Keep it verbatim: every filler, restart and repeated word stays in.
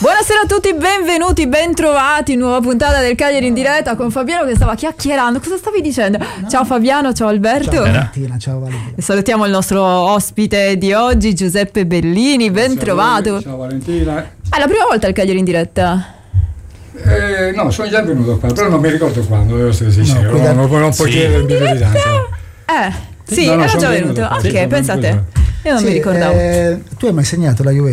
Buonasera a tutti, benvenuti, bentrovati. Nuova puntata del Cagliari in diretta con Fabiano che stava chiacchierando. Cosa stavi dicendo? No. Ciao Fabiano, ciao Alberto. Ciao Valentina, ciao Valentina. E salutiamo il nostro ospite di oggi, Giuseppe Bellini, ben trovato. Ciao Valentina. È la prima volta il Cagliari in diretta? Eh, no, sono già venuto qua, però non mi ricordo quando, devo essere sincero. No, non, non, non può sì. chiedere in verità. Eh, sì, no, no, era già venuto. venuto. Sì, ok, pensate. Io non sì, mi ricordavo. Eh, tu hai mai segnato la Juventus?